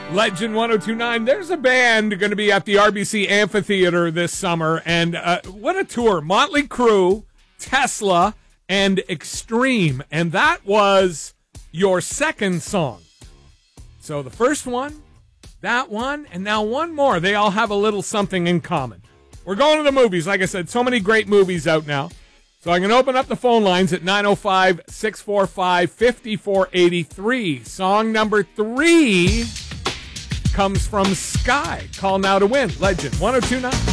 Legend 1029. There's a band going to be at the RBC Amphitheater this summer, and what a tour. Motley Crue, Tesla, and Extreme. And that was your second song. So the first one, that one, and now one more. They all have a little something in common. We're going to the movies. Like I said, so many great movies out now. So I'm going to open up the phone lines at 905-645-5483. Song number 3 comes from Sky. Call now to win. Legend 1029.